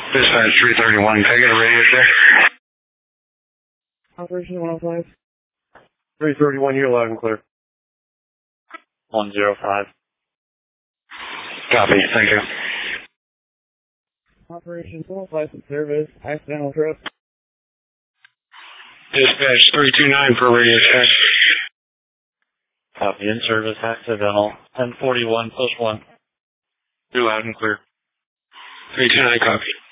Dispatch 331, can I get a radio check? Operation 105. 331, you're loud and clear. 105. Copy, thank you. Operation 105 service, accidental trip. Dispatch 329 for radio check. Copy, in service, accidental, 1041, push 1. You're loud and clear. 329, copy.